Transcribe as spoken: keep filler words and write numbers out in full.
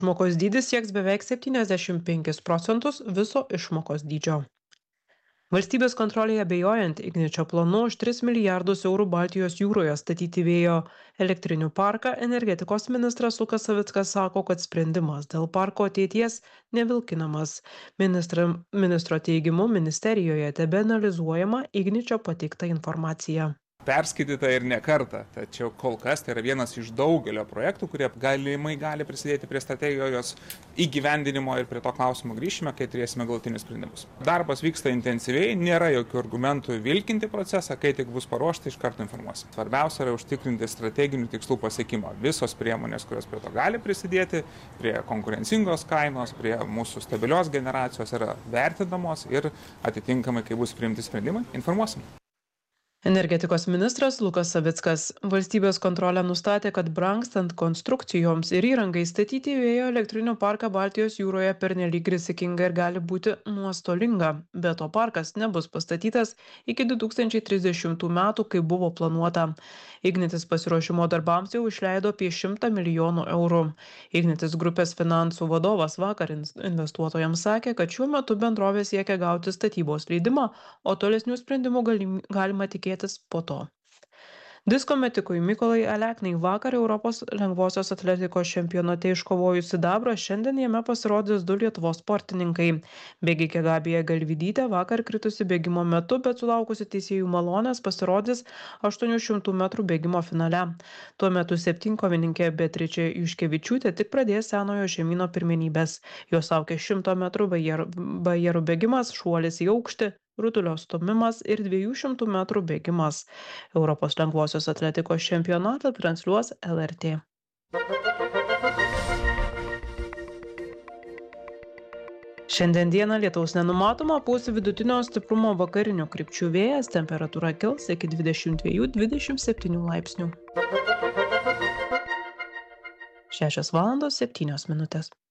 Išmokos dydis sieks beveik septyniasdešimt penkis procentus viso išmokos dydžio. Valstybės kontrolėje abejojant Igničio planu už tris milijardus eurų Baltijos jūroje statyti vėjo elektrinių parką, energetikos ministras Lukas Savickas sako, kad sprendimas dėl parko ateities nevilkinamas. Ministra, ministro teigimu ministerijoje tebeanalizuojama Igničio pateikta informacija. Perskaityta ir ne kartą, tačiau kol kas tai yra vienas iš daugelio projektų, kurie galimai gali prisidėti prie strategijos įgyvendinimo ir prie to klausimo grįšime, kai turėsime galutinius sprendimus. Darbas vyksta intensyviai, nėra jokių argumentų vilkinti procesą, kai tik bus paruošta, iš karto informuosim. Svarbiausia yra užtikrinti strateginių tikslų pasiekimą. Visos priemonės, kurios prie to gali prisidėti, prie konkurencingos kainos, prie mūsų stabilios generacijos yra vertinamos ir atitinkamai, kai bus priimti sprendimai, informuosim. Energetikos ministras Lukas Savickas. Valstybės kontrolė nustatė, kad brangstant konstrukcijoms ir įrangai statyti vėjo elektrinių parką Baltijos jūroje pernelyg rizikinga ir gali būti nuostolinga. Be to parkas nebus pastatytas iki du tūkstančiai trisdešimtų metų, kaip buvo planuota. Ignitis pasiruošimo darbams jau išleido apie šimtą milijonų eurų. Ignitis grupės finansų vadovas vakar investuotojams sakė, kad šiuo metu bendrovė siekia gauti statybos leidimą, o tolesnių sprendimų galima tikėtis po to. Disko metikui Mykolai Aleknai vakar Europos lengvosios atletikos čempionate iškovojus sidabrą, šiandien jame pasirodys du Lietuvos sportininkai. Bėgikė Gabija Galvydytė vakar kritusi bėgimo metu, bet sulaukusi teisėjų malonės pasirodys aštuonių šimtų metrų bėgimo finale. Tuo metu septynkovininkė Beatričė Juškevičiūtė tik pradės senojo žemyno pirmenybės. Jos laukia šimto metrų barjerų bėgimas, šuolis į aukštį, rutulio stūmimas ir dviejų šimtų metrų bėgimas. Europos lengvosios atletikos čempionatą transliuos L R T. Šiandien dieną lietaus nenumatoma, pūs vidutinio stiprumo vakarinių krypčių vėjas, temperatūra kils iki dvidešimt dviejų dvidešimt septynių laipsnių. šešios valandos septynios minutės.